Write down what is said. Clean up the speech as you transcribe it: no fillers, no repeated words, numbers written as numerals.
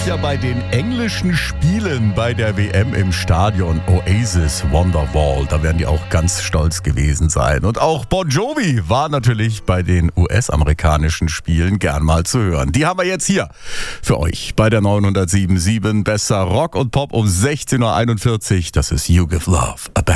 ja bei den englischen Spielen bei der WM im Stadion Oasis Wonderwall. Da werden die auch ganz stolz gewesen sein. Und auch Bon Jovi war natürlich bei den US-amerikanischen Spielen gern mal zu hören. Die haben wir jetzt hier für euch bei der 907.7 Besser Rock und Pop um 16.41 Uhr. Das ist You Give Love a Bad